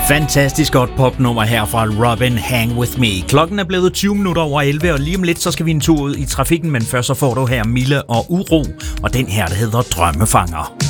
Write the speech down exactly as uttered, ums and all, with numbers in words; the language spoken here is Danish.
Fantastisk godt popnummer her fra Robin, Hang With Me. Klokken er blevet tyve minutter over elleve, og lige om lidt så skal vi en tur ud i trafikken, men først så får du her Mille og Uro, og den her, der hedder Drømmefanger.